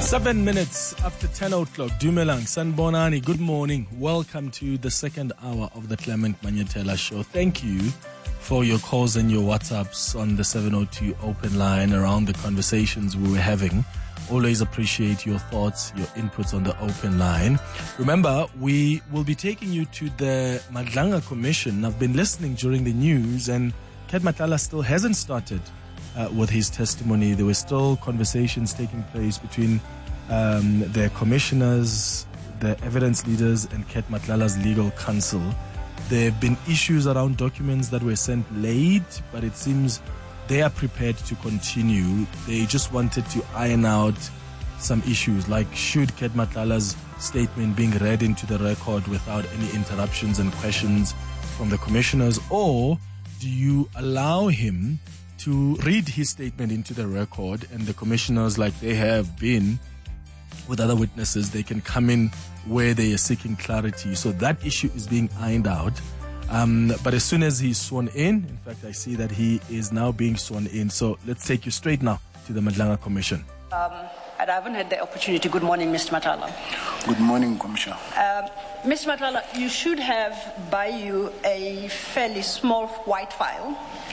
7 minutes after 10 o'clock, Dumelang, Sanbonani, good morning. Welcome to the second hour of the Clement Manyetela Show. Thank you for your calls and your WhatsApps on the 702 open line around the conversations we were having. Always appreciate your thoughts, your inputs on the open line. Remember, we will be taking you to the Madlanga Commission. I've been listening during the news, and Ket Matlala still hasn't started with his testimony. There were still conversations taking place between the commissioners, the evidence leaders, and Ket Matlala's legal counsel. There have been issues around documents that were sent late, but it seems they are prepared to continue. They just wanted to iron out some issues, like should Ket Matlala's statement being read into the record without any interruptions and questions from the commissioners, or do you allow him to read his statement into the record, and the commissioners, like they have been with other witnesses, they can come in where they are seeking clarity. So that issue is being ironed out. But as soon as he's sworn in fact, I see that he is now being sworn in. So let's take you straight now to the Madlanga Commission. And I haven't had the opportunity. Good morning, Mr. Matlala. Good morning, Commissioner. Mr. Matlala, you should have by you a fairly small white file.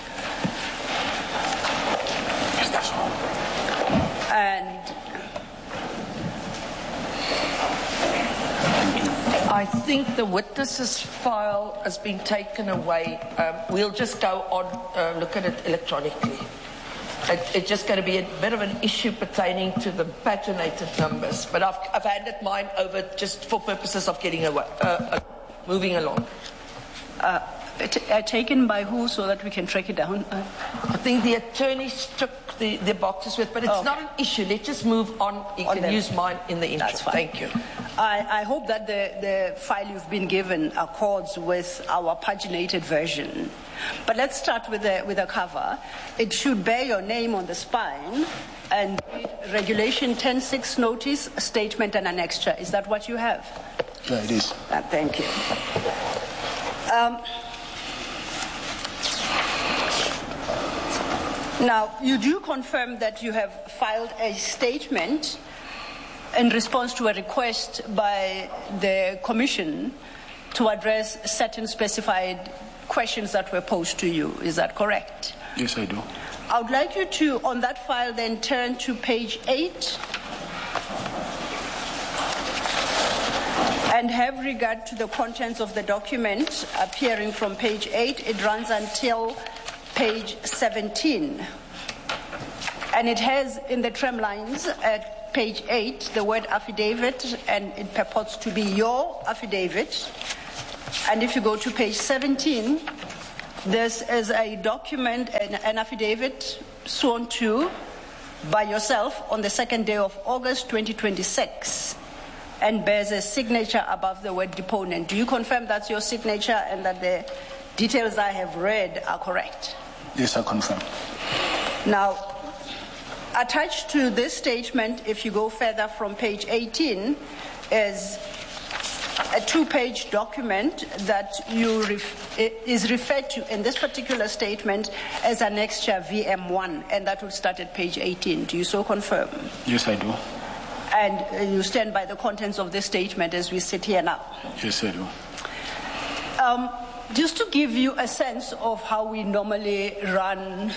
Yes, that's all. And I think the witness's file has been taken away. We'll just go on, look at it electronically. It's just going to be a bit of an issue pertaining to the paginated numbers. But I've handed mine over just for purposes of getting away, moving along. Taken by who so that we can track it down? I think the attorneys took the boxes with, but it's not an issue. Let's just move on. You can use mine in the interim. That's fine. Thank you. I hope that the file you've been given accords with our paginated version. But let's start with the cover. It should bear your name on the spine and Regulation 10.6 notice, statement and annexure. Is that what you have? Yeah, it is. Thank you. Now, you do confirm that you have filed a statement in response to a request by the Commission to address certain specified questions that were posed to you. Is that correct? Yes, I do. I would like you to, on that file, then turn to page 8 and have regard to the contents of the document appearing from page 8. It runs until page 17. And it has in the trim lines at page 8 the word affidavit, and it purports to be your affidavit. And if you go to page 17, this is a document, an affidavit sworn to by yourself on the 2nd day of August 2026 and bears a signature above the word deponent. Do you confirm that's your signature and that the details I have read are correct? Yes, I confirm. Now, attached to this statement, if you go further from page 18, is a 2-page document that is referred to in this particular statement as annexure VM1, and that will start at page 18. Do you so confirm? Yes, I do. And you stand by the contents of this statement as we sit here now? Yes, I do. Just to give you a sense of how we normally run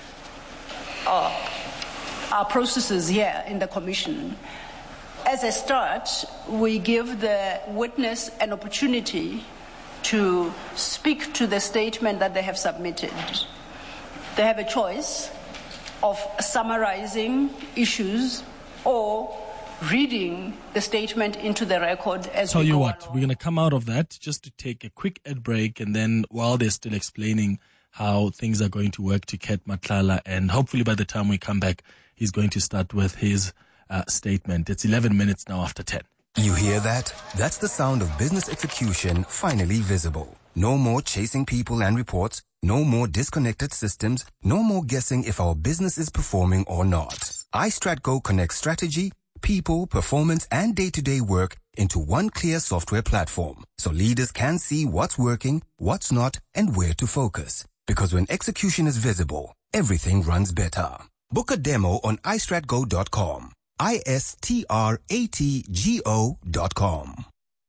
our processes here in the Commission, as a start, we give the witness an opportunity to speak to the statement that they have submitted. They have a choice of summarizing issues or reading the statement into the record as Tell we you go what, along. we're going to come out of that just to take a quick ad break, and then while they're still explaining how things are going to work to Ket Matlala, and hopefully by the time we come back, he's going to start with his statement. It's 11 minutes now after 10. You hear that? That's the sound of business execution finally visible. No more chasing people and reports. No more disconnected systems. No more guessing if our business is performing or not. iStratGo connects strategy, people, performance, and day-to-day work into one clear software platform, so leaders can see what's working, what's not, and where to focus. Because when execution is visible, everything runs better. Book a demo on iStratGo.com. istratgo.com.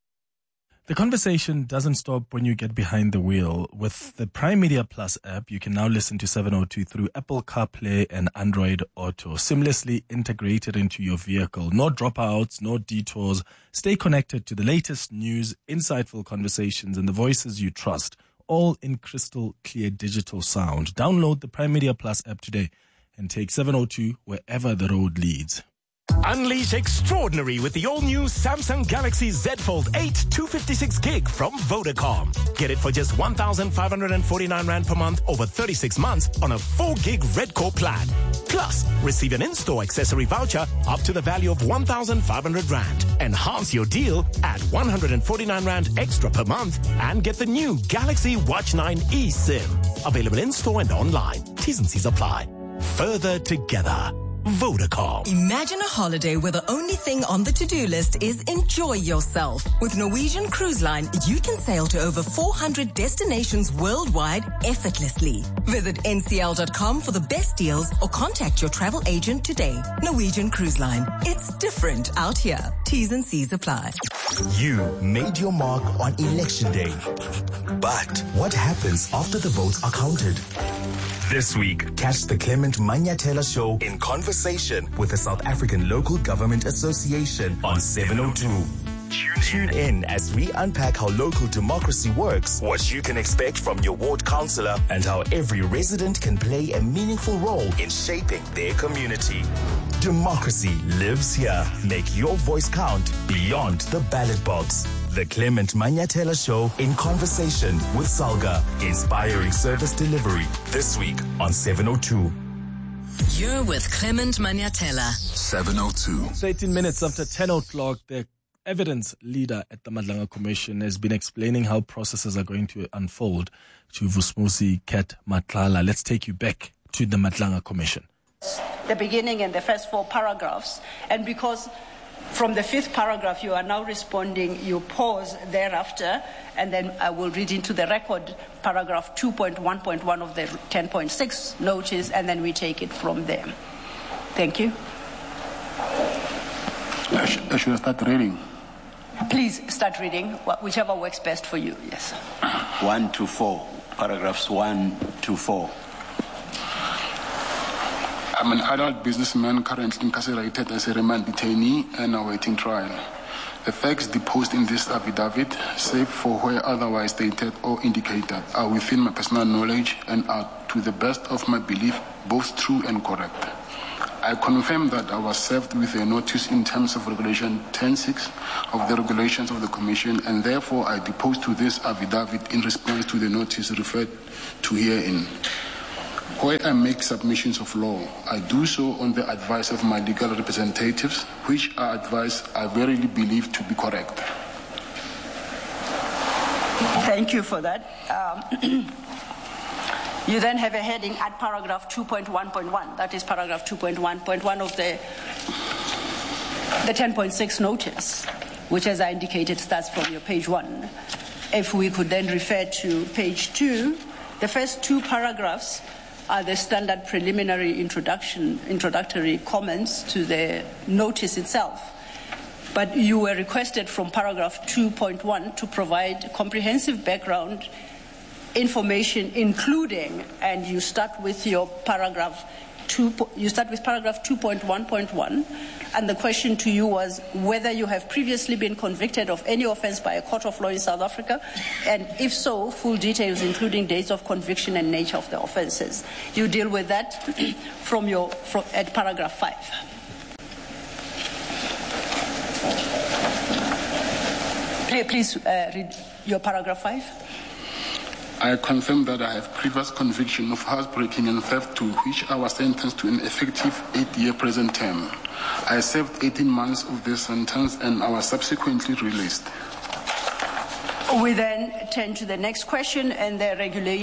The conversation doesn't stop when you get behind the wheel. With the Prime Media Plus app, you can now listen to 702 through Apple CarPlay and Android Auto, seamlessly integrated into your vehicle. No dropouts, no detours. Stay connected to the latest news, insightful conversations, and the voices you trust, all in crystal clear digital sound. Download the Prime Media Plus app today and take 702 wherever the road leads. Unleash extraordinary with the all-new Samsung Galaxy Z Fold 8 256 gig from Vodacom. Get it for just 1,549 Rand per month over 36 months on a 4 gig Red Core plan. Plus, receive an in-store accessory voucher up to the value of 1,500 Rand. Enhance your deal at 149 Rand extra per month and get the new Galaxy Watch 9 eSIM. Available in-store and online. T's and C's apply. Further together. Vodacom. Imagine a holiday where the only thing on the to-do list is enjoy yourself. With Norwegian Cruise Line, you can sail to over 400 destinations worldwide effortlessly. Visit ncl.com for the best deals or contact your travel agent today. Norwegian Cruise Line. It's different out here. T's and C's apply. You made your mark on Election Day. But what happens after the votes are counted? This week, catch the Clement Manyathela Show in conversation with the South African Local Government Association on 702. Tune in as we unpack how local democracy works, what you can expect from your ward councillor, and how every resident can play a meaningful role in shaping their community. Democracy lives here. Make your voice count beyond the ballot box. The Clement Manyathela Show in conversation with Salga, inspiring service delivery. This week on 702. You're with Clement Manyathela. 702. So 18 minutes after 10 o'clock, the evidence leader at the Madlanga Commission has been explaining how processes are going to unfold to Vusmusi Ket Matlala. Let's take you back to the Madlanga Commission. The beginning and the first 4 paragraphs, and because from the 5th paragraph you are now responding, you pause thereafter, and then I will read into the record paragraph 2.1.1 of the 10.6 notice, and then we take it from there. Thank you. I should start reading. Please start reading, whichever works best for you. Yes. 1 to 4, paragraphs 1 to 4. I'm an adult businessman currently incarcerated as a remand detainee and awaiting trial. The facts deposed in this affidavit, save for where otherwise stated or indicated, are within my personal knowledge and are, to the best of my belief, both true and correct. I confirm that I was served with a notice in terms of Regulation 10.6 of the regulations of the Commission, and therefore I depose to this affidavit in response to the notice referred to herein. Where I make submissions of law, I do so on the advice of my legal representatives, which are advice I verily believe to be correct. Thank you for that. You then have a heading at paragraph 2.1.1. That is paragraph 2.1.1 of the 10.6 notice, which, as I indicated, starts from your page 1. If we could then refer to page 2, the first 2 paragraphs are the standard preliminary introductory comments to the notice itself. But you were requested from paragraph 2.1 to provide comprehensive background information, including, and you start with your paragraph 2.1.1, and the question to you was whether you have previously been convicted of any offense by a court of law in South Africa, and if so, full details including dates of conviction and nature of the offenses. You deal with that at paragraph 5. Please read your paragraph 5. I confirm that I have previous conviction of housebreaking and theft to which I was sentenced to an effective 8-year prison term. I served 18 months of this sentence and I was subsequently released. We then turn to the next question and the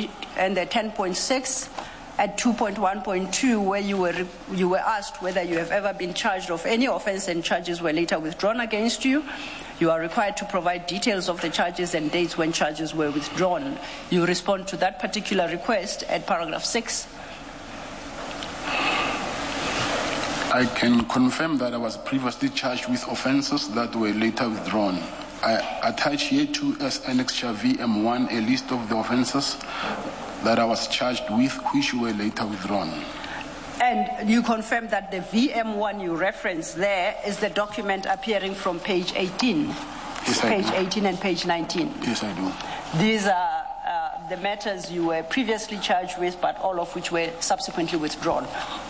10.6 at 2.1.2, where you were asked whether you have ever been charged of any offense and charges were later withdrawn against you. You are required to provide details of the charges and dates when charges were withdrawn. You respond to that particular request at paragraph 6. I can confirm that I was previously charged with offences that were later withdrawn. I attach here to as Annexure VM1 a list of the offences that I was charged with, which were later withdrawn. And you confirm that the VM1 you reference there is the document appearing from page 18? Yes, page 18 and page 19? Yes, I do. These are the matters you were previously charged with, but all of which were subsequently withdrawn.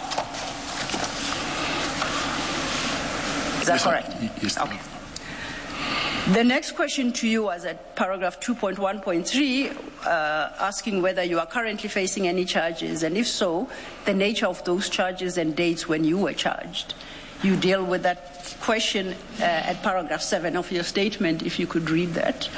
Is that Yes, correct? Yes. Okay. The next question to you was at paragraph 2.1.3, asking whether you are currently facing any charges, and if so, the nature of those charges and dates when you were charged. You deal with that question at paragraph 7 of your statement, if you could read that.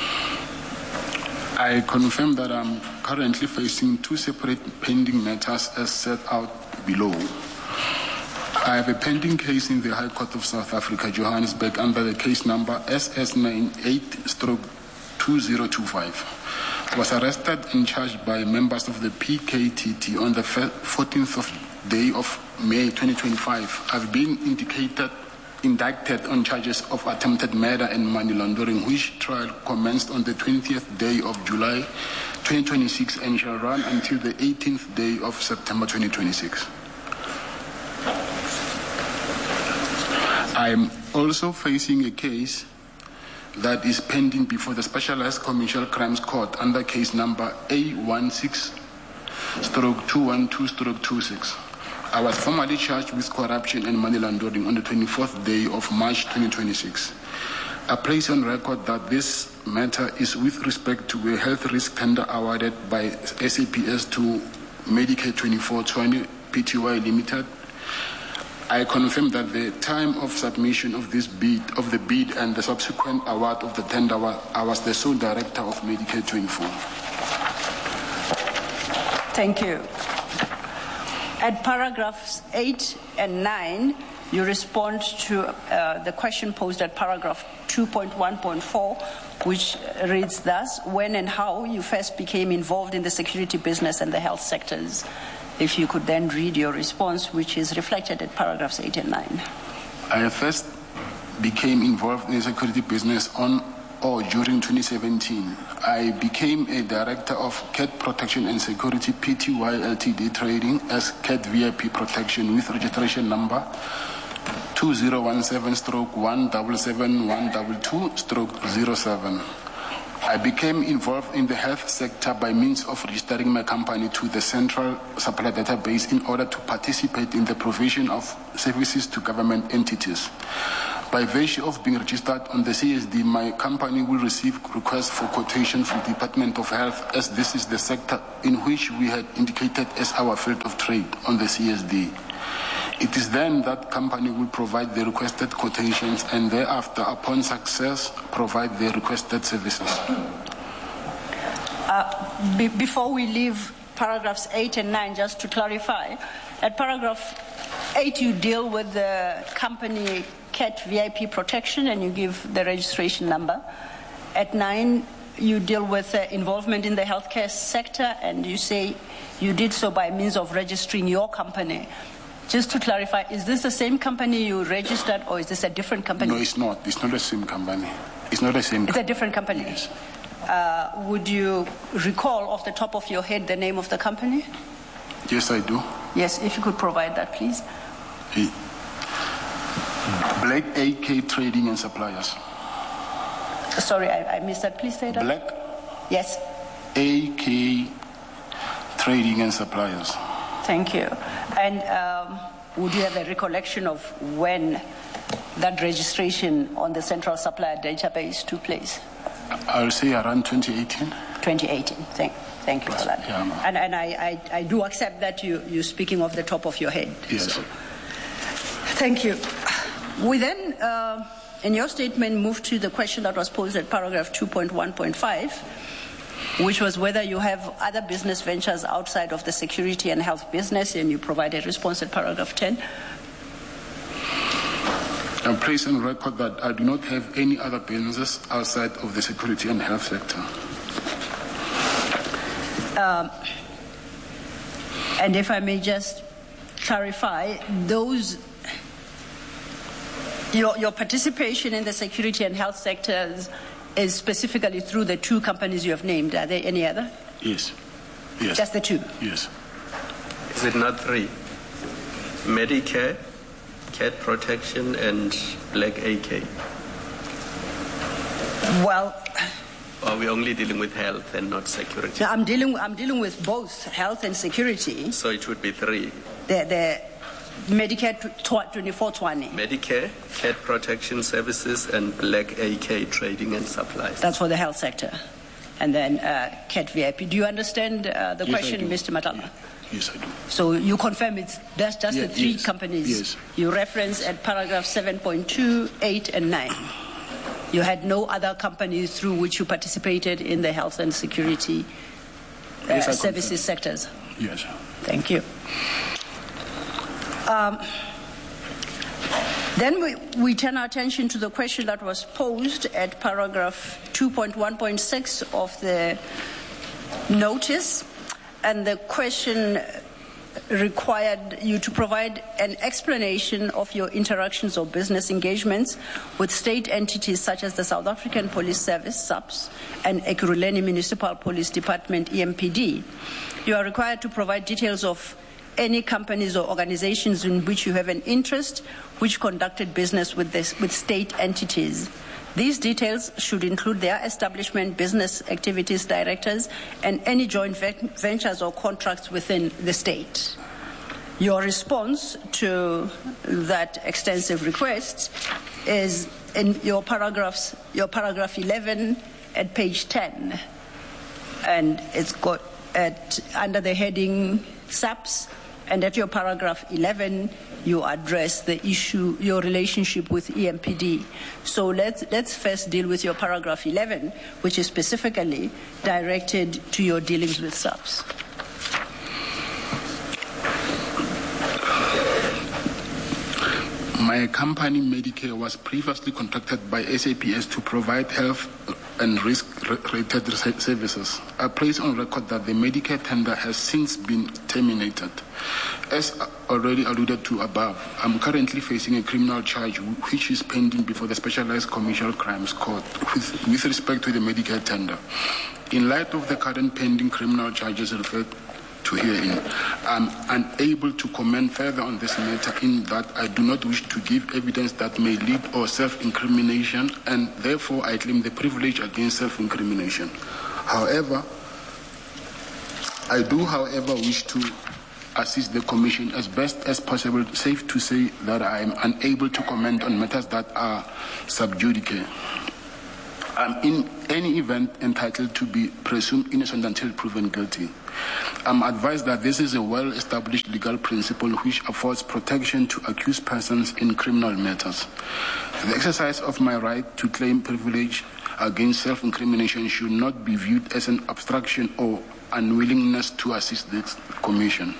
I confirm that I'm currently facing 2 separate pending matters as set out below. I have a pending case in the High Court of South Africa, Johannesburg, under the case number SS98/2025. I was arrested and charged by members of the PKTT on the 14th of day of May 2025. I've been indicted on charges of attempted murder and money laundering, which trial commenced on the 20th day of July 2026 and shall run until the 18th day of September 2026. I am also facing a case that is pending before the Specialized Commercial Crimes Court under case number A16/212/26. I was formally charged with corruption and money laundering on the 24th day of March 2026. I place on record that this matter is with respect to a health risk tender awarded by SAPS to Medicare 2420 Pty Limited. I confirm that the time of submission of the bid and the subsequent award of the tender, I was the sole director of Medicare 24. Thank you. At paragraphs 8 and 9, you respond to the question posed at paragraph 2.1.4, which reads thus: when and how you first became involved in the security business and the health sectors. If you could then read your response, which is reflected at paragraphs 8 and 9. I first became involved in the security business on or during 2017. I became a director of CAT Protection and Security Pty Ltd Trading as CAT VIP Protection with registration number 2017/177122/07. I became involved in the health sector by means of registering my company to the Central Supply Database in order to participate in the provision of services to government entities. By virtue of being registered on the CSD, my company will receive requests for quotation from the Department of Health, as this is the sector in which we had indicated as our field of trade on the CSD. It is then that company will provide the requested quotations and thereafter, upon success, provide the requested services. Before we leave paragraphs 8 and 9, just to clarify, at paragraph 8 you deal with the company CAT VIP Protection and you give the registration number. At 9 you deal with involvement in the healthcare sector and you say you did so by means of registering your company. Just to clarify, is this the same company you registered or is this a different company? No, it's not. It's not the same company. It's not the same company. It's a different company? Yes. Would you recall off the top of your head the name of the company? Yes, I do. Yes, if you could provide that, please. Black AK Trading and Suppliers. Sorry, I missed that. Please say that. Black Yes. AK Trading and Suppliers. Thank you. And would you have a recollection of when that registration on the Central Supplier Database took place? I'll say around 2018. 2018. Thank you for that. Yeah, and I do accept that you're speaking off the top of your head. Yes. So. Thank you. We then, in your statement, moved to the question that was posed at paragraph 2.1.5, which was whether you have other business ventures outside of the security and health business, and you provided response at paragraph 10. I'm placing on record that I do not have any other businesses outside of the security and health sector. And if I may just clarify, those Your participation in the security and health sectors is specifically through the two companies you have named. Are there any other? Yes. Yes. Just the two? Yes. Is it not three? Medicare, Cat Protection, and Black AK. Well, Or are we only dealing with health and not security? I'm dealing with both health and security. So it would be three. The Medicare 2420. Medicare, Cat Protection Services, and Black AK Trading and Supplies. That's for the health sector. And then Cat VIP. Do you understand the question, Mr. Matala? Yes, I do. So you confirm that's just the three companies yes. you reference at paragraph 7.2, 8, and 9. You had no other companies through which you participated in the health and security services sectors? Yes. Thank you. Then we turn our attention to the question that was posed at paragraph 2.1.6 of the notice, and the question required you to provide an explanation of your interactions or business engagements with state entities such as the South African Police Service, SAPS, and Ekurhuleni Municipal Police Department, EMPD. You are required to provide details of any companies or organizations in which you have an interest which conducted business with state entities. These details should include their establishment, business activities directors, and any joint ventures or contracts within the state. Your response to that extensive request is in your paragraph 11 at page 10, and it's got under the heading SAPS. And at your paragraph 11, you address the issue, your relationship with EMPD. So let's first deal with your paragraph 11, which is specifically directed to your dealings with SAPS. My company, Medicare, was previously contracted by SAPS to provide health and risk-related services. I place on record that the Medicare tender has since been terminated. As already alluded to above, I'm currently facing a criminal charge which is pending before the Specialized Commercial Crimes Court with respect to the Medicare tender. In light of the current pending criminal charges referred to herein, I'm unable to comment further on this matter in that I do not wish to give evidence that may lead or self-incrimination, and therefore I claim the privilege against self-incrimination. However, I do, wish to assist the Commission as best as possible. Safe to say that I am unable to comment on matters that are sub judice. I'm in any event entitled to be presumed innocent until proven guilty. I'm advised that this is a well-established legal principle which affords protection to accused persons in criminal matters. The exercise of my right to claim privilege against self-incrimination should not be viewed as an obstruction or unwillingness to assist the Commission.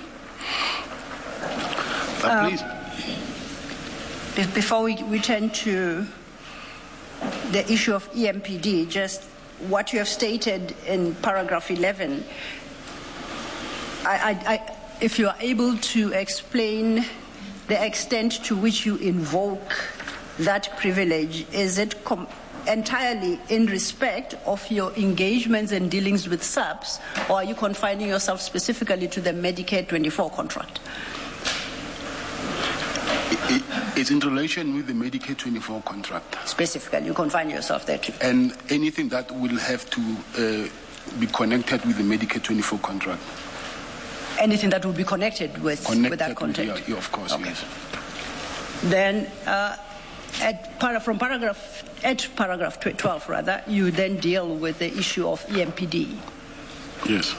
Please. Before we turn to the issue of EMPD, just what you have stated in paragraph 11, if you are able to explain the extent to which you invoke that privilege, is it entirely in respect of your engagements and dealings with SAPS, or are you confining yourself specifically to the Medicare 24 contract? It's in relation with the Medicare 24 contract. Specifically, you confine yourself there too. And anything that will have to be connected with the Medicare 24 contract. Anything that will be connected with that contract? Yeah, of course, okay. Yes. Then, from paragraph 12, rather, you then deal with the issue of EMPD. Yes.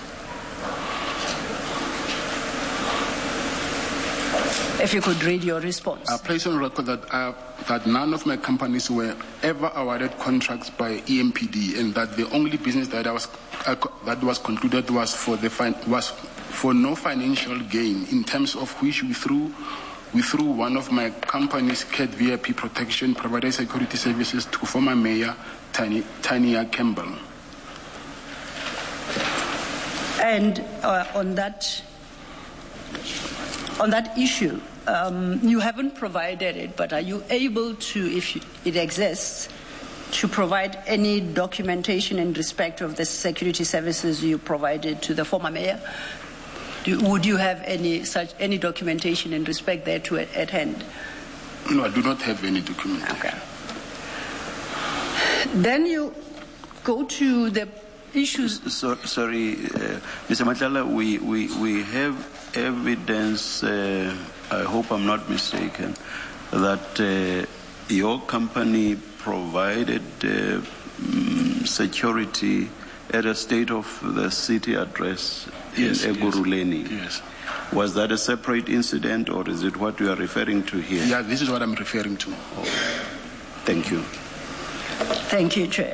If you could read your response. I place on record that none of my companies were ever awarded contracts by EMPD, and that the only business that was concluded was for no financial gain, in terms of which we through one of my companies, Cat VIP Protection, provided security services to former Mayor Tanya Campbell. And on that issue, You haven't provided it, but are you able to, if it exists, to provide any documentation in respect of the security services you provided to the former mayor? Would you have any documentation in respect thereto at hand? No, I do not have any documentation. Okay. Then you go to the issues. Sorry, Mr. Matlala, we have evidence, I hope I'm not mistaken, that your company provided security at a state of the city address in Eguruleni. Yes. Was that a separate incident, or is it what you are referring to here? Yeah, this is what I'm referring to. Oh. Thank you. Thank you, Chair.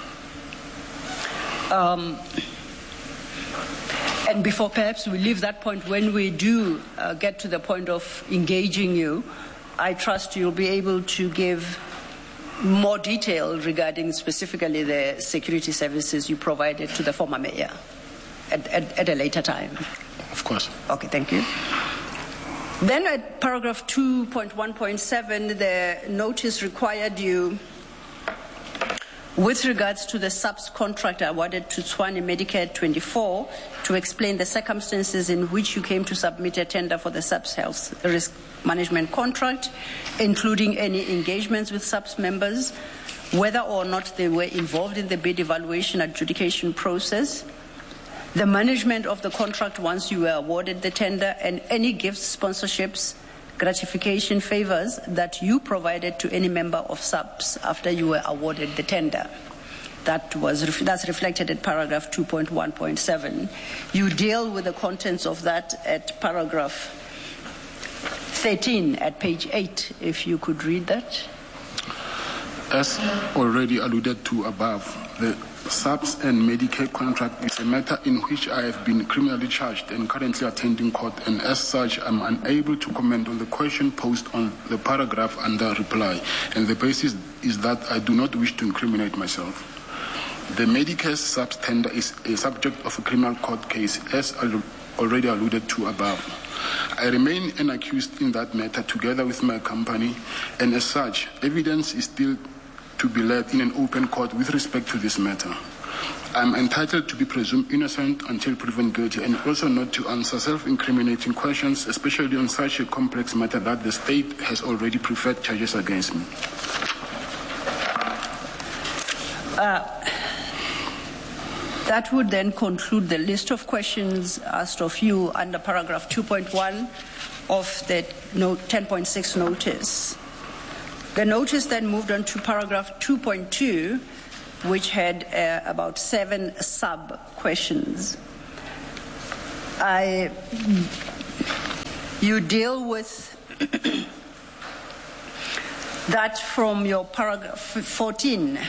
And before perhaps we leave that point, when we do get to the point of engaging you, I trust you'll be able to give more detail regarding specifically the security services you provided to the former mayor at a later time. Of course. Okay, thank you. Then at paragraph 2.1.7, the notice required you, with regards to the SAPS contract awarded to Tshwane Medicare 24, to explain the circumstances in which you came to submit a tender for the SAPS health risk management contract, including any engagements with SAPS members, whether or not they were involved in the bid evaluation adjudication process, the management of the contract once you were awarded the tender, and any gifts, sponsorships, gratification favors that you provided to any member of SAPS after you were awarded the tender. That's reflected at paragraph 2.1.7. You deal with the contents of that at paragraph 13 at page 8, if you could read that. As already alluded to above, the SAPS and Medicare contract is a matter in which I have been criminally charged and currently attending court, and as such I'm unable to comment on the question posed on the paragraph under reply, and the basis is that I do not wish to incriminate myself. The Medicare SAPS tender is a subject of a criminal court case, as already alluded to above. I remain an accused in that matter together with my company, and as such, evidence is still to be led in an open court with respect to this matter. I am entitled to be presumed innocent until proven guilty, and also not to answer self-incriminating questions, especially on such a complex matter that the state has already preferred charges against me. That would then conclude the list of questions asked of you under paragraph 2.1 of the 10.6 notice. The notice then moved on to paragraph 2.2, which had about 7 sub-questions. You deal with that from your paragraph 14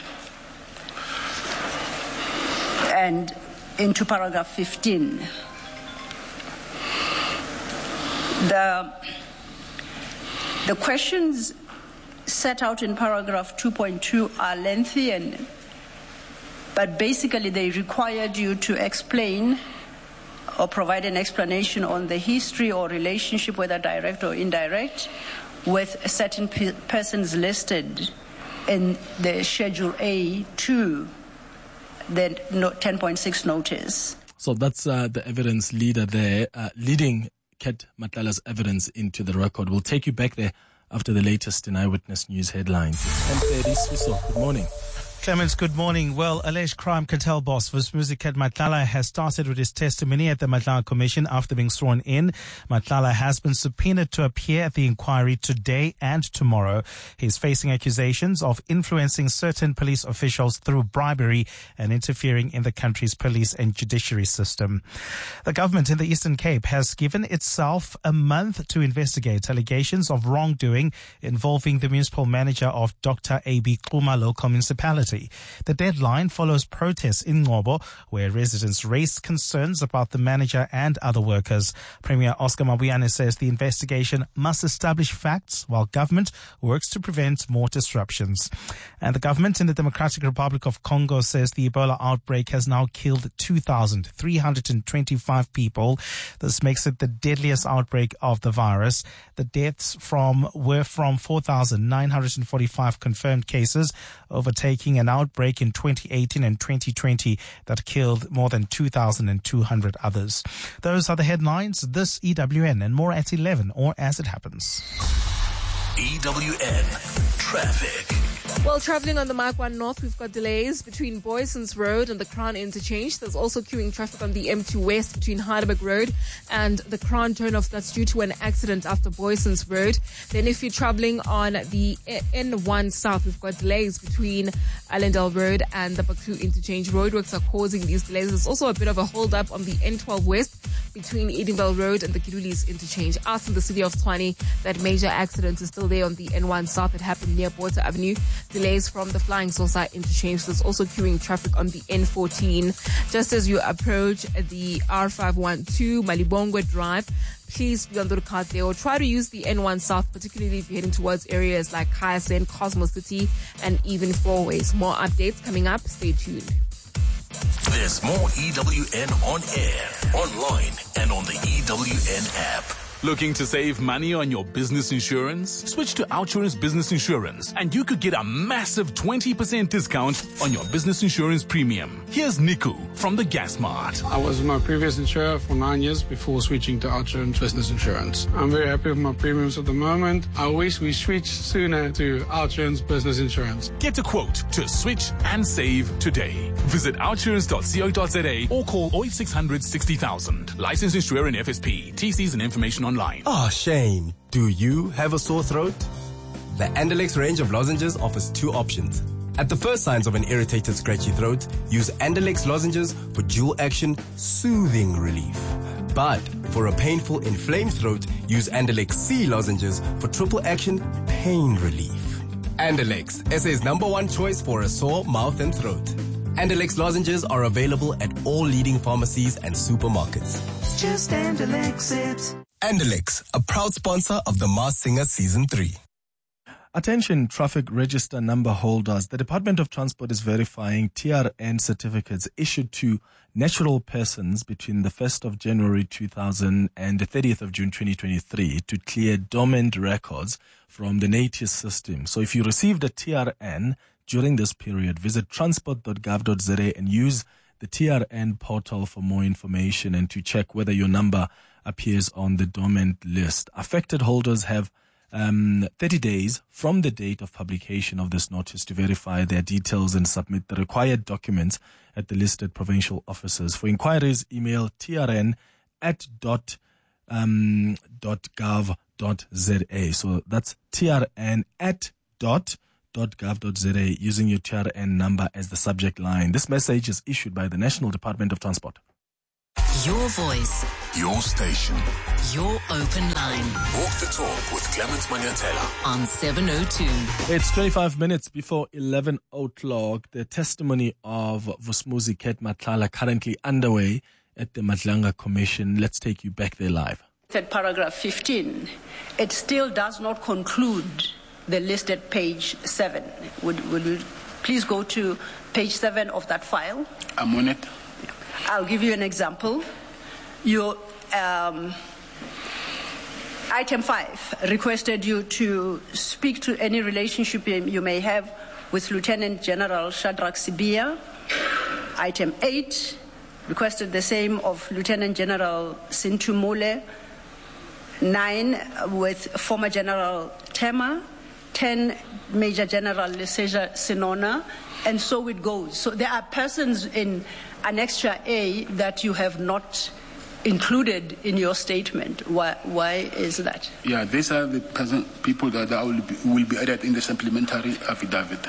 and into paragraph 15. The questions set out in paragraph 2.2 are lengthy, but basically they required you to explain or provide an explanation on the history or relationship, whether direct or indirect, with certain persons listed in the Schedule A to the 10.6 notice. So that's the evidence leader there, leading Kat Matlala's evidence into the record. We'll take you back there after the latest in Eyewitness News headlines. It's 10:30. Suso, good morning. Clemens, good morning. Well, alleged crime cartel boss Vusumuzi Kat Matlala has started with his testimony at the Matlala Commission after being sworn in. Matlala has been subpoenaed to appear at the inquiry today and tomorrow. He's facing accusations of influencing certain police officials through bribery and interfering in the country's police and judiciary system. The government in the Eastern Cape has given itself a month to investigate allegations of wrongdoing involving the municipal manager of Dr. A.B. Xuma local municipality. city. The deadline follows protests in Ngobo, where residents raised concerns about the manager and other workers. Premier Oscar Mabuyane says the investigation must establish facts while government works to prevent more disruptions. And the government in the Democratic Republic of Congo says the Ebola outbreak has now killed 2,325 people. This makes it the deadliest outbreak of the virus. The deaths were from 4,945 confirmed cases, overtaking an outbreak in 2018 and 2020 that killed more than 2,200 others. Those are the headlines. This EWN and more at 11 or as it happens. EWN Traffic. Well, traveling on the Mark 1 North, we've got delays between Boysons Road and the Crown Interchange. There's also queuing traffic on the M2 West between Heidelberg Road and the Crown turnoff. That's due to an accident after Boysons Road. Then if you're traveling on the N1 South, we've got delays between Allendale Road and the Baku Interchange. Roadworks are causing these delays. There's also a bit of a hold up on the N12 West between Edenvale Road and the Kidulis Interchange. Out in the city of Tshwane, that major accident is still there on the N1 South. It happened near Botha Avenue. Delays from the Flying Saucer Interchange. There's also queuing traffic on the N14. Just as you approach the R512 Malibongwe Drive, please be on the lookout there or try to use the N1 South, particularly if you're heading towards areas like Hyacinth, Cosmo City, and even Four Ways. More updates coming up. Stay tuned. There's more EWN on air, online, and on the EWN app. Looking to save money on your business insurance? Switch to OUTsurance Business Insurance and you could get a massive 20% discount on your business insurance premium. Here's Niku from the Gas Mart. I was with my previous insurer for 9 years before switching to OUTsurance Business Insurance. I'm very happy with my premiums at the moment. I wish we switched sooner to OUTsurance Business Insurance. Get a quote to switch and save today. Visit outsurance.co.za or call 0800 60,000. Licensed insurer and FSP. TCs and information online. Oh, shame. Do you have a sore throat? The Andalex range of lozenges offers two options. At the first signs of an irritated, scratchy throat, use Andalex lozenges for dual action, soothing relief. But for a painful, inflamed throat, use Andalex C lozenges for triple action, pain relief. Andalex, SA's #1 choice for a sore mouth and throat. Andalex lozenges are available at all leading pharmacies and supermarkets. Just Andalex it. Andalex, a proud sponsor of The Masked Singer Season 3. Attention traffic register number holders. The Department of Transport is verifying TRN certificates issued to natural persons between the 1st of January 2000 and the 30th of June 2023 to clear dormant records from the NATIS system. So if you received a TRN during this period, visit transport.gov.za and use the TRN portal for more information and to check whether your number appears on the dormant list. Affected holders have 30 days from the date of publication of this notice to verify their details and submit the required documents at the listed provincial offices. For inquiries, email trn@.gov.za. So that's trn@.gov.za using your TRN number as the subject line. This message is issued by the National Department of Transport. Your voice. Your station. Your open line. Walk the talk with Clement Manyatela. On 702. It's 25 minutes before 11 o'clock. The testimony of Vusumuzi Ket Matlala currently underway at the Madlanga Commission. Let's take you back there live. At paragraph 15, it still does not conclude the list at page 7. Would you please go to page 7 of that file? I'm on it. I'll give you an example. Your item 5 requested you to speak to any relationship you may have with Lieutenant General Shadrach Sibia. Item 8 requested the same of Lieutenant General Sintu Mule. 9 with former General Tema. 10 Major General Leseja Sinona, and so it goes. So there are persons in Annexure A that you have not included in your statement. Why is that? Yeah, these are the people that will be added in the supplementary affidavit.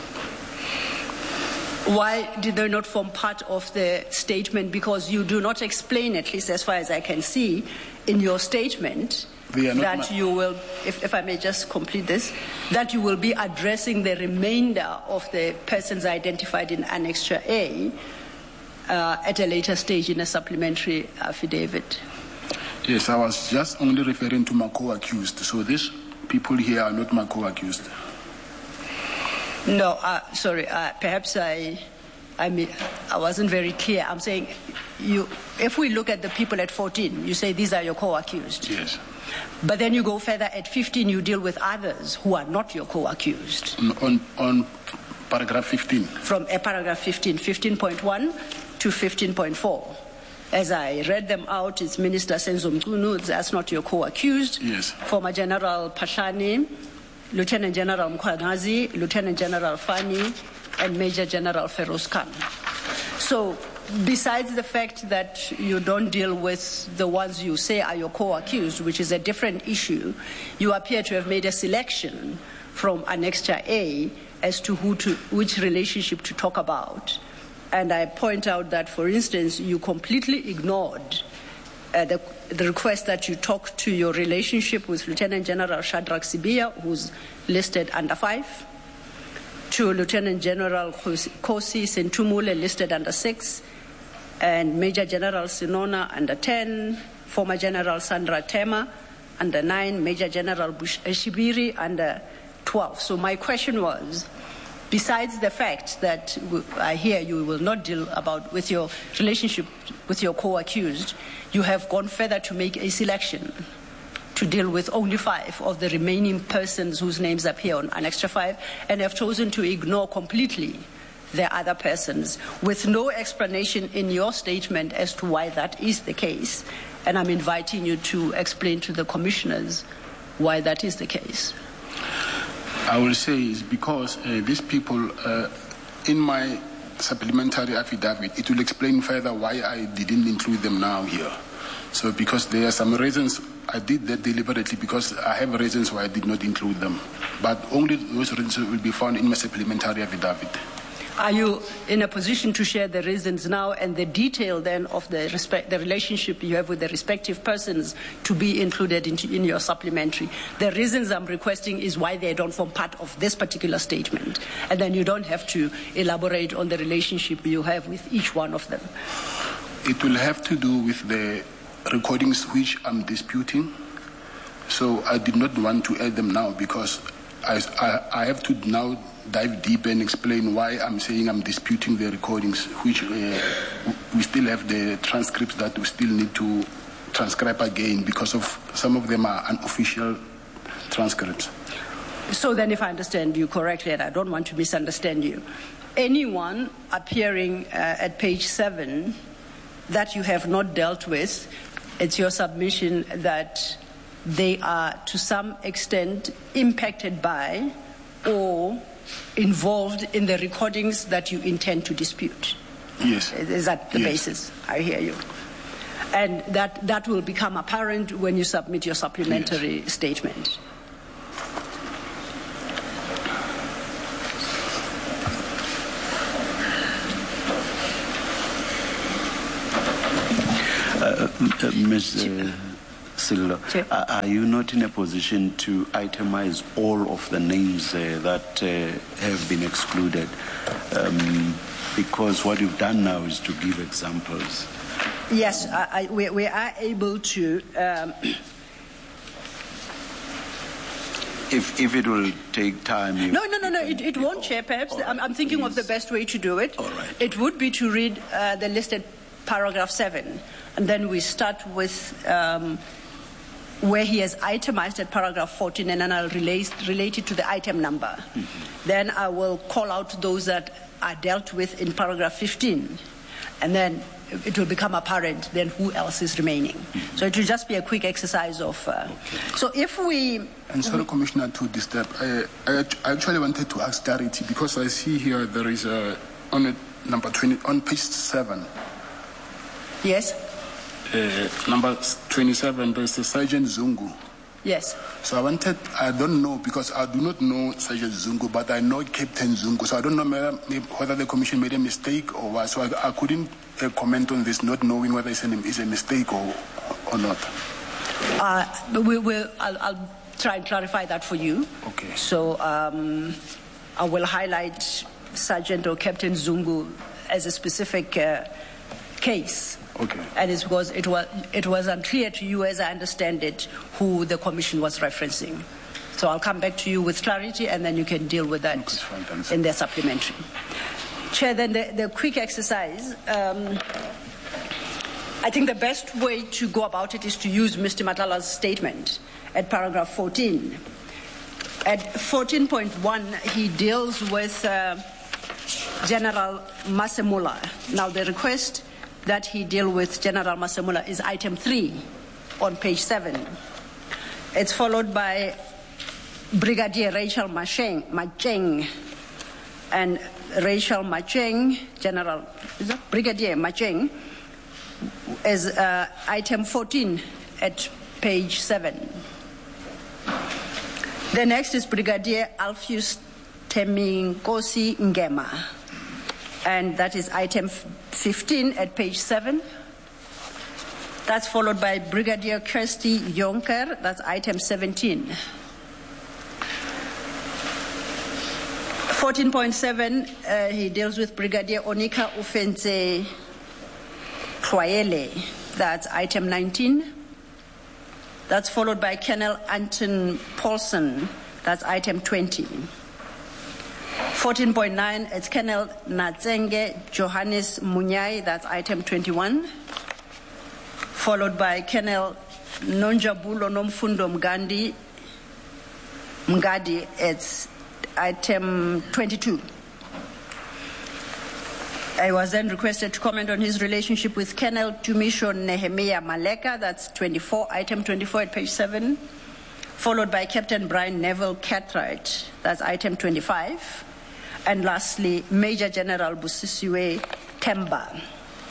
Why did they not form part of the statement? Because you do not explain, at least as far as I can see, in your statement, They are not that you will, if I may just complete this, that you will be addressing the remainder of the persons identified in Annexure A at a later stage in a supplementary affidavit. Yes, I was just only referring to my co-accused. So these people here are not my co-accused. No, sorry. Perhaps I wasn't very clear. I'm saying, if we look at the people at 14, you say these are your co-accused. Yes. But then you go further at 15, you deal with others who are not your co-accused. On paragraph 15. From paragraph 15, 15.1 to 15.4. As I read them out, it's Minister Senzo Mchunu, that's not your co-accused. Yes. Former General Pashani, Lieutenant General Mkwanazi, Lieutenant General Fani, and Major General Feroz Khan. So, besides the fact that you don't deal with the ones you say are your co-accused, which is a different issue, you appear to have made a selection from Annexure A as to which relationship to talk about. And I point out that, for instance, you completely ignored the request that you talk to your relationship with Lieutenant General Shadrach Sibia, who's listed under 5, to Lieutenant General Kosi Sentumule, listed under 6, and Major General Sinona, under 10, former General Sandra Tema, under 9, Major General Shibiri, under 12. So my question was, besides the fact that I hear you will not deal with your relationship with your co-accused, you have gone further to make a selection to deal with only 5 of the remaining persons whose names appear on Annexure 5, and have chosen to ignore completely the other persons, with no explanation in your statement as to why that is the case. And I'm inviting you to explain to the commissioners why that is the case. I will say is because these people, in my supplementary affidavit, it will explain further why I didn't include them now here. So because there are some reasons, I did that deliberately because I have reasons why I did not include them. But only those reasons will be found in my supplementary affidavit. Are you in a position to share the reasons now and the detail then of the relationship you have with the respective persons to be included in your supplementary? The reasons I'm requesting is why they don't form part of this particular statement. And then you don't have to elaborate on the relationship you have with each one of them. It will have to do with the recordings which I'm disputing. So I did not want to add them now because I have to now dive deep and explain why I'm saying I'm disputing the recordings, which we still have the transcripts that we still need to transcribe again because of some of them are unofficial transcripts. So then if I understand you correctly, and I don't want to misunderstand you, anyone appearing at page 7 that you have not dealt with, it's your submission that they are to some extent impacted by or involved in the recordings that you intend to dispute. Yes. Is that the basis? I hear you. And that will become apparent when you submit your supplementary statement. Ms. Sillo, are you not in a position to itemize all of the names that have been excluded? Because what you've done now is to give examples. Yes, we are able to. If it will take time. No, it won't, Chair. Perhaps I'm thinking of the best way to do it. All right. It would be to read the listed paragraph 7, and then we start with where he has itemized at paragraph 14, and then I'll relate it to the item number. Mm-hmm. Then I will call out those that are dealt with in paragraph 15, and then it will become apparent then who else is remaining. Mm-hmm. So it will just be a quick exercise of. So if we. And sorry, Commissioner, to disturb. I actually wanted to ask clarity because I see here there is on number 20 on page 7. Yes. Number 27, there's a Sergeant Zungu. Yes. So I don't know because I do not know Sergeant Zungu, but I know Captain Zungu. So I don't know whether the Commission made a mistake or what. So I couldn't comment on this, not knowing whether it's a mistake or not. I'll try and clarify that for you. Okay. So I will highlight Sergeant or Captain Zungu as a specific case. Okay. And it's because it was unclear to you, as I understand it, who the commission was referencing. So I'll come back to you with clarity, and then you can deal with that in the supplementary. Chair, then the quick exercise. I think the best way to go about it is to use Mr. Matlala's statement at paragraph 14. At 14.1, he deals with General Masemula. Now, the request that he deal with General Masemula is item 3 on page 7. It's followed by Brigadier Rachel Macheng. And Rachel Macheng, Brigadier Macheng, is item 14 at page 7. The next is Brigadier Alpheus Teminkosi Ngema, and that is item 15 at page 7. That's followed by Brigadier Kirsty Jonker, that's item 17. 14.7, he deals with Brigadier Onika Ufenze Kwayele, that's item 19. That's followed by Colonel Anton Paulson, that's item 20. 14.9, it's Colonel Natsenge Johannes Munyai, that's item 21. Followed by Colonel Nonjabulo Nomfundo Mgadi, it's item 22. I was then requested to comment on his relationship with Colonel Tumisho Nehemiah Maleka, that's 24, item 24 at page 7, followed by Captain Brian Neville Cartwright, that's item 25, and lastly, Major General Busisiwe Temba,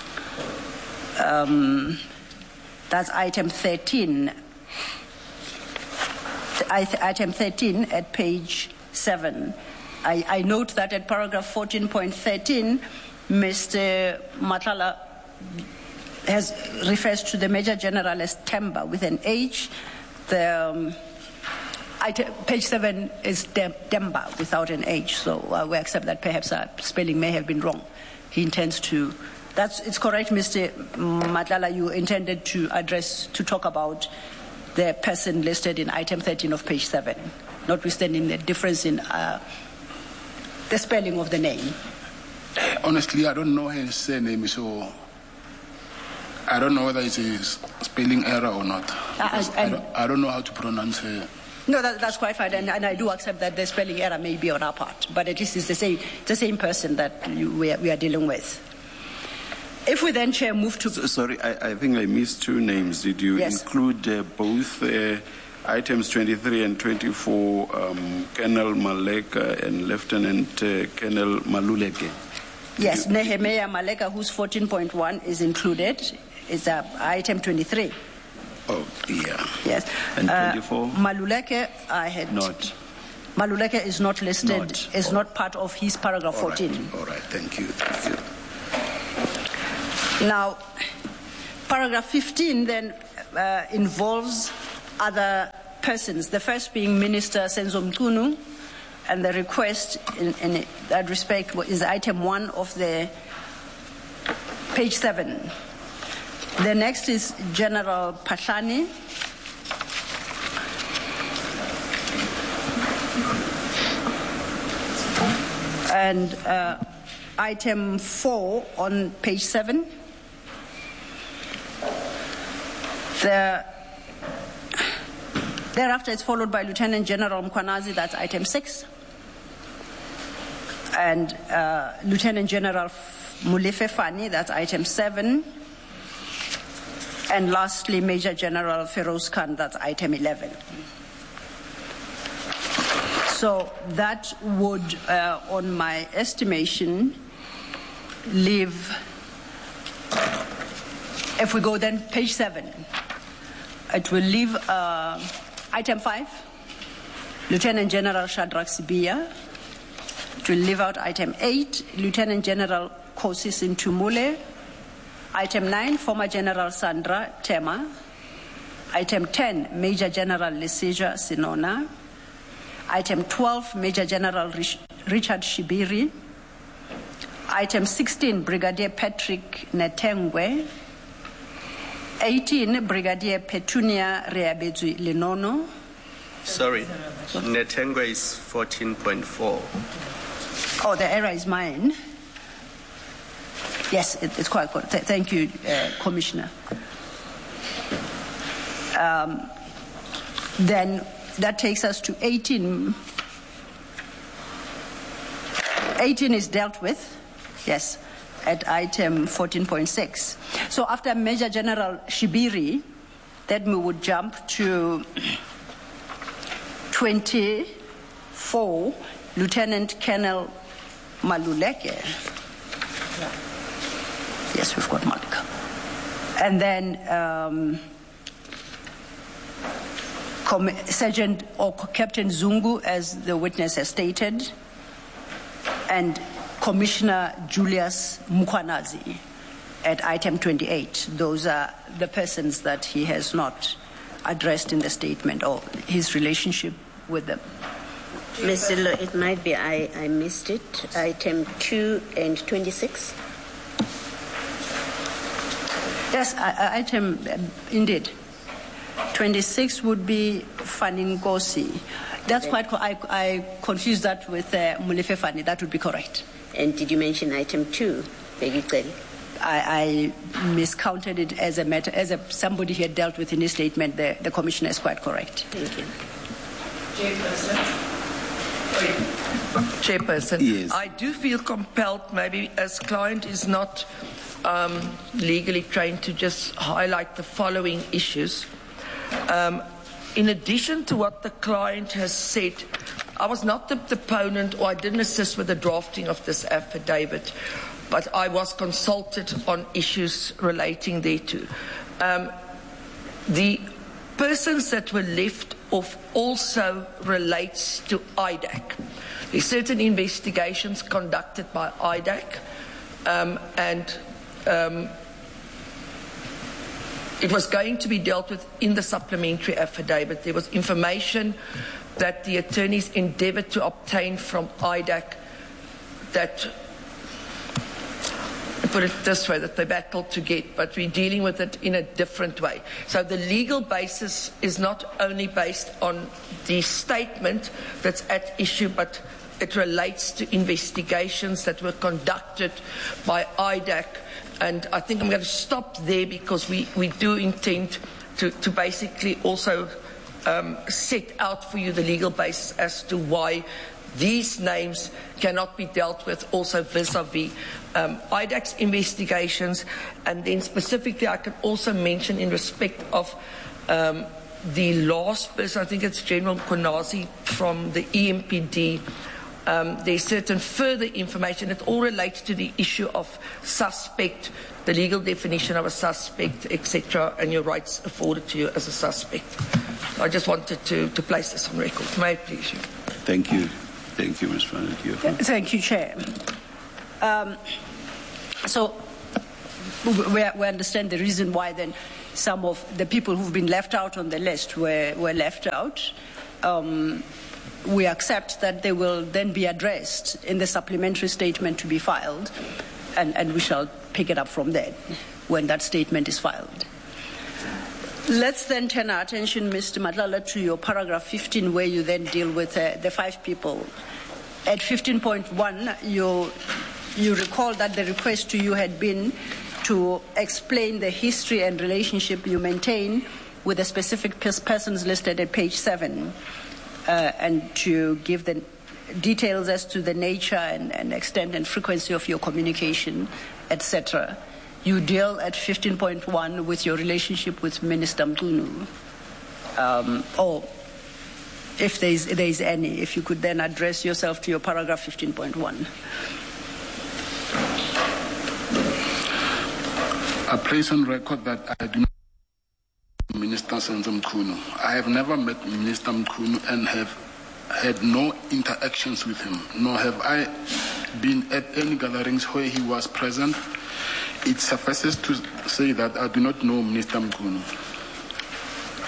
that's item 13, item 13 at page 7. I note that at paragraph 14.13, Mr. Matlala refers to the Major General as Temba with an H. The page 7 is Temba without an H, so we accept that perhaps our spelling may have been wrong. He intends to. It's correct, Mr. Matlala. You intended to talk about the person listed in item 13 of page 7, notwithstanding the difference in the spelling of the name. Honestly, I don't know his surname, so I don't know whether it's a spelling error or not. I don't know how to pronounce her. No, that's quite fine, and I do accept that the spelling error may be on our part, but at least it's the same person that we are dealing with. If we then, Chair, move to... Sorry, I think I missed two names. Did you include both items 23 and 24, Colonel Maleka and Lieutenant Colonel Maluleke? Yes, Nehemiah Maleka, who's 14.1, is included. It's item 23. Oh, yeah. Yes. And 24? Maluleke, I had... Not. Maluleke is not listed, is not part of his paragraph 14. All right, thank you. Now, paragraph 15 then involves other persons, the first being Minister Senzo Mchunu, and the request in that respect is item 1 of the page 7. The next is General Patlani. And item 4 on page 7. Thereafter, it's followed by Lieutenant General Mkwanazi, that's item 6. And Lieutenant General Mulife Fani, that's item 7. And lastly, Major General Feroz Khan, that's item 11. So that would, on my estimation, leave, if we go then page 7, it will leave item 5, Lieutenant General Shadrach Sibia. It will leave out item 8, Lieutenant General Kosisin Tumule. Item 9, former General Sandra Tema. Item 10, Major General Lesija Sinona. Item 12, Major General Richard Shibiri. Item 16, Brigadier Patrick Netengwe. 18, Brigadier Petunia Reabedzi Lenono. Sorry, Netengwe is 14.4. Oh, the error is mine. Yes, it's quite good. Thank you, Commissioner. Then that takes us to 18. 18 is dealt with, yes, at item 14.6. So after Major General Shibiri, then we would jump to 24, Lieutenant Colonel Maluleke. Yes, we've got Malika. And then Sergeant or Captain Zungu, as the witness has stated, and Commissioner Julius Mukwanazi at item 28. Those are the persons that he has not addressed in the statement or his relationship with them. Ms. Zillo, it might be I missed it. Item 2 and 26. Yes, item, indeed. 26 would be Faningosi. That's quite, I confused that with Mulefe Fani. That would be correct. And did you mention item 2? I miscounted it as a matter, somebody he had dealt with in his statement. The Commissioner is quite correct. Thank you. Chairperson, yes. I do feel compelled, maybe as client is not legally trained, to just highlight the following issues. In addition to what the client has said, I was not the deponent, or I didn't assist with the drafting of this affidavit, but I was consulted on issues relating thereto. The persons that were left off also relates to IDAC. There are certain investigations conducted by IDAC, and it was going to be dealt with in the supplementary affidavit. There was information that the attorneys endeavoured to obtain from IDAC that, put it this way, that they battled to get, but we're dealing with it in a different way. So the legal basis is not only based on the statement that's at issue, but it relates to investigations that were conducted by IDAC. And I think I'm going to stop there, because we do intend to basically also set out for you the legal basis as to why these names cannot be dealt with also vis-a-vis IDAC's investigations. And then specifically I can also mention in respect of the last person, I think it's General Konazi from the EMPD, there's certain further information. It all relates to the issue of suspect, the legal definition of a suspect, etc., and your rights afforded to you as a suspect. I just wanted to place this on record. May I please you? Thank you. Thank you, Ms. Fanny. Thank you, Chair. So we understand the reason why then some of the people who've been left out on the list were left out. We accept that they will then be addressed in the supplementary statement to be filed, and we shall pick it up from there when that statement is filed. Let's then turn our attention, Mr. Matlala, to your paragraph 15, where you then deal with the 5 people. At 15.1, you recall that the request to you had been to explain the history and relationship you maintain with the specific persons listed at page 7, and to give the details as to the nature and extent and frequency of your communication, etc. You deal at 15.1 with your relationship with Minister Mchunu, or if there is any, if you could then address yourself to your paragraph 15.1. I place on record that I do not know Minister Senzo Mchunu. I have never met Minister Mchunu and have had no interactions with him, nor have I been at any gatherings where he was present. It suffices to say that I do not know Minister Mchunu.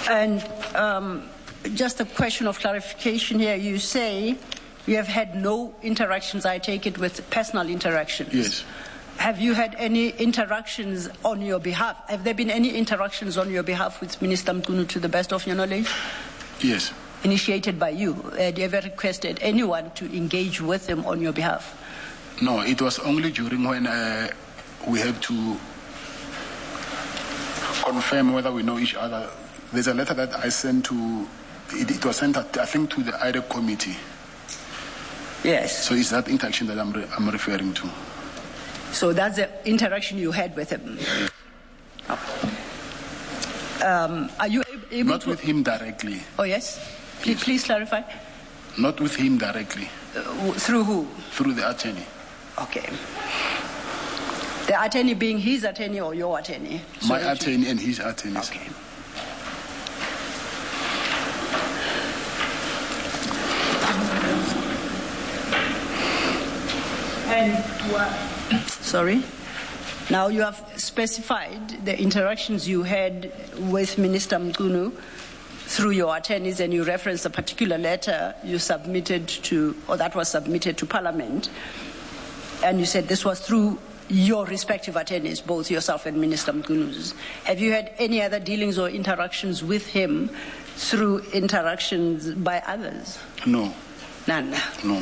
And just a question of clarification here. You say you have had no interactions, I take it, with personal interactions. Yes. Have you had any interactions on your behalf? Have there been any interactions on your behalf with Minister Mchunu to the best of your knowledge? Yes. Initiated by you? Had you ever requested anyone to engage with him on your behalf? No, it was only during when we had to confirm whether we know each other. There's a letter that I sent to, it was sent, I think, to the IDEC committee. Yes. So it's that interaction that I'm referring to. So that's the interaction you had with him? Are you able Not with him directly. Oh, yes? Please clarify. Not with him directly. Through who? Through the attorney. Okay. The attorney being his attorney or your attorney? My attorney and his attorney. Okay. And sorry? Now you have specified the interactions you had with Minister Mchunu through your attorneys, and you referenced a particular letter you submitted to, or that was submitted to Parliament, and you said this was through your respective attorneys, both yourself and Minister Mchunu's. Have you had any other dealings or interactions with him through interactions by others? No. None? No.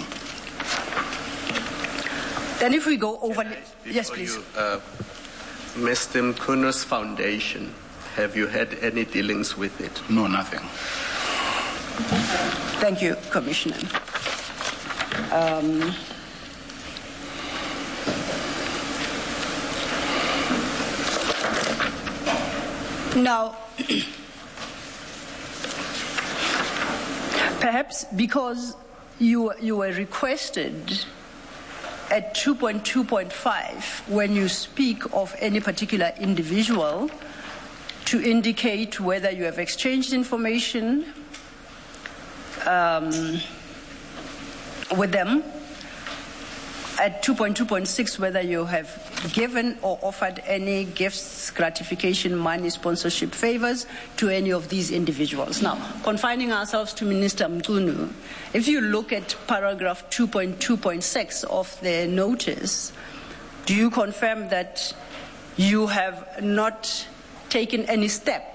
Then if we go over... Yes, please. Mr. Mchunu's foundation, have you had any dealings with it? No, nothing. Thank you, Commissioner. Now, perhaps because you were requested at 2.2.5, when you speak of any particular individual, to indicate whether you have exchanged information with them. At 2.2.6, whether you have given or offered any gifts, gratification, money, sponsorship, favors to any of these individuals. Now, confining ourselves to Minister Mchunu, if you look at paragraph 2.2.6 of the notice, do you confirm that you have not taken any step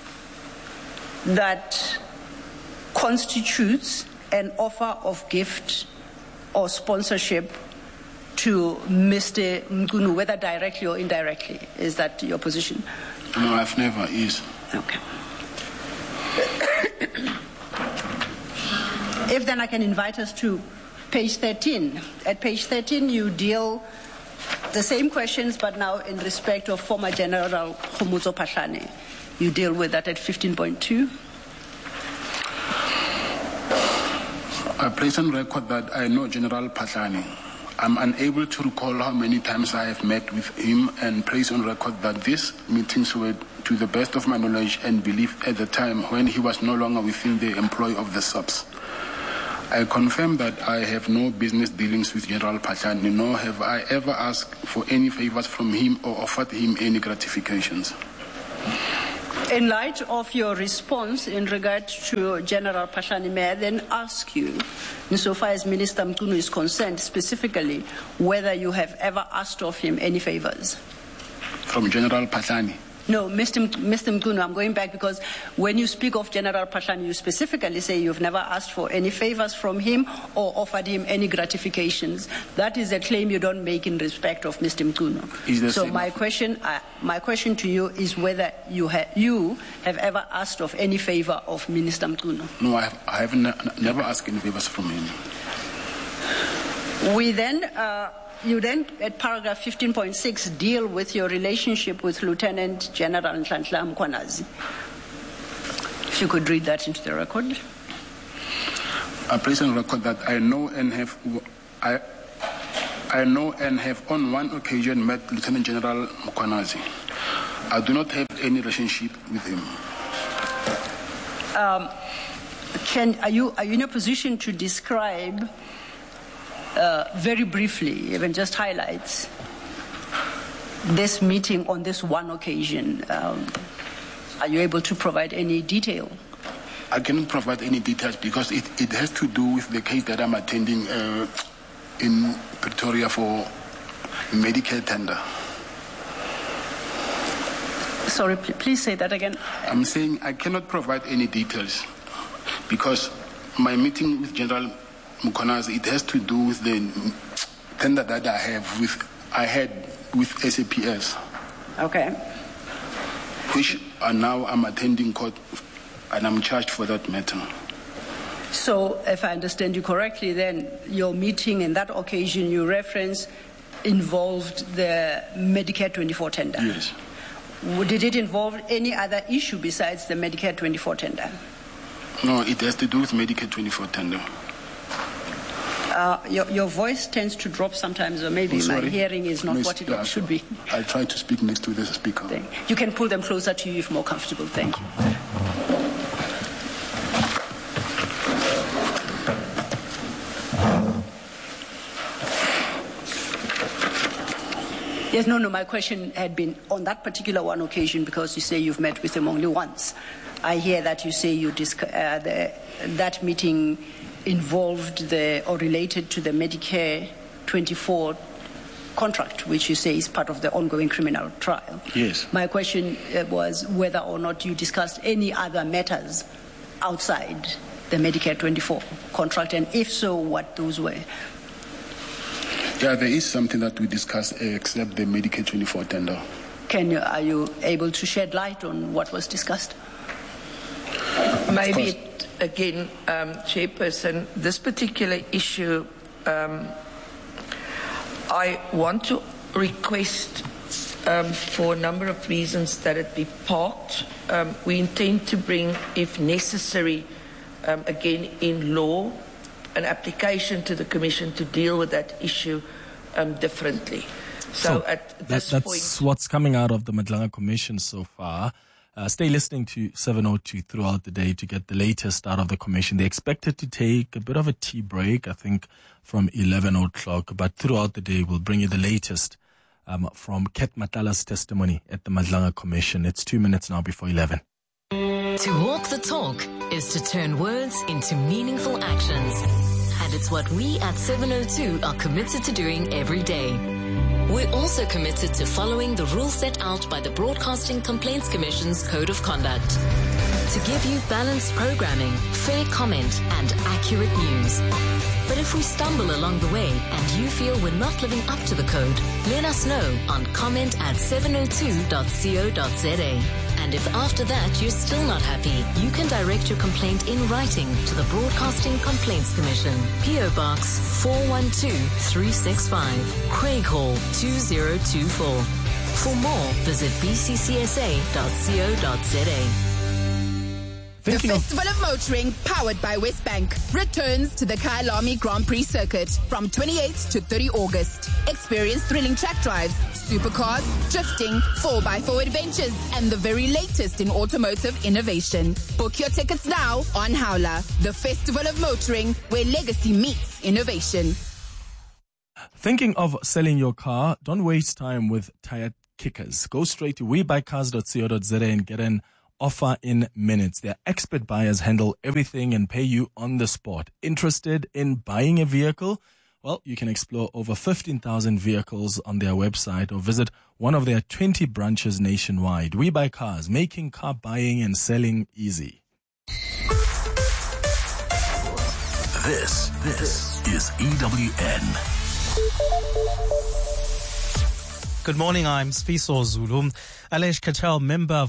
that constitutes an offer of gift or sponsorship to Mr. Mchunu, whether directly or indirectly? Is that your position? No, I've never is. Okay. If then I can invite us to page 13. At page 13, you deal the same questions, but now in respect of former General Khomotso Phahlane. You deal with that at 15.2. I place on record that I know General Phahlane. I'm unable to recall how many times I have met with him, and place on record that these meetings were, to the best of my knowledge and belief at the time, when he was no longer within the employ of the SAPS. I confirm that I have no business dealings with General Phahlane, nor have I ever asked for any favors from him or offered him any gratifications. In light of your response in regard to General Phahlane, may I then ask you, insofar as Minister Mchunu is concerned, specifically whether you have ever asked of him any favors? From General Phahlane? No, Mr. Mchunu, I'm going back because when you speak of General Phahlane, you specifically say you've never asked for any favors from him or offered him any gratifications. That is a claim you don't make in respect of Mr. Mchunu. So my question to you is whether you have ever asked of any favor of Minister Mchunu. No, I have never asked any favors from him. You then, at paragraph 15.6, deal with your relationship with Lieutenant General Nhlanhla Mkhwanazi. If you could read that into the record. I place on record that I know and have on one occasion met Lieutenant General Mkhwanazi. I do not have any relationship with him. Are you in a position to describe very briefly, even just highlights, this meeting on this one occasion? Are you able to provide any detail? I cannot provide any details because it has to do with the case that I'm attending in Pretoria for Medicare tender. Sorry, please say that again. I'm saying I cannot provide any details because my meeting with General Mukhonazi, it has to do with the tender that I had with SAPS. Okay. Which now I'm attending court and I'm charged for that matter. So, if I understand you correctly, then your meeting in that occasion you reference involved the Medicare 24 tender? Yes. Did it involve any other issue besides the Medicare 24 tender? No, it has to do with Medicare 24 tender. Your voice tends to drop sometimes, or maybe my hearing is not what it should be. I try to speak next to the speaker. You can pull them closer to you if more comfortable. Thank you. Yes, no, my question had been on that particular one occasion because you say you've met with him only once. I hear that you say that meeting involved or related to the Medicare 24 contract, which you say is part of the ongoing criminal trial. Yes. My question was whether or not you discussed any other matters outside the Medicare 24 contract, and if so, what those were. Yeah, there is something that we discussed except the Medicare 24 tender. Are you able to shed light on what was discussed? Maybe, again, Chairperson, this particular issue, I want to request for a number of reasons that it be parked. We intend to bring, if necessary, again in law, an application to the Commission to deal with that issue differently. So at this point, that's what's coming out of the Madlanga Commission so far. Stay listening to 702 throughout the day to get the latest out of the Commission. They're expected to take a bit of a tea break, I think, from 11 o'clock. But throughout the day, we'll bring you the latest from Ket Matlala's testimony at the Madlanga Commission. It's 2 minutes now before 11. To walk the talk is to turn words into meaningful actions. And it's what we at 702 are committed to doing every day. We're also committed to following the rules set out by the Broadcasting Complaints Commission's Code of Conduct. To give you balanced programming, fair comment, and accurate news. But if we stumble along the way and you feel we're not living up to the code, let us know on comment@702.co.za. And if after that you're still not happy, you can direct your complaint in writing to the Broadcasting Complaints Commission, PO Box 412365, Craig Hall 2024. For more, visit bccsa.co.za. The Festival of Motoring, powered by Westbank, returns to the Kyalami Grand Prix circuit from 28th to 30 August. Experience thrilling track drives, supercars, drifting, 4x4 adventures, and the very latest in automotive innovation. Book your tickets now on Howler. The Festival of Motoring, where legacy meets innovation. Thinking of selling your car? Don't waste time with tire kickers. Go straight to webuycars.co.za and get an offer in minutes. Their expert buyers handle everything and pay you on the spot. Interested in buying a vehicle? Well, you can explore over 15,000 vehicles on their website or visit one of their 20 branches nationwide. We Buy Cars, making car buying and selling easy. This is EWN. Good morning, I'm Sfiso Zulu. Alesh Katel, member of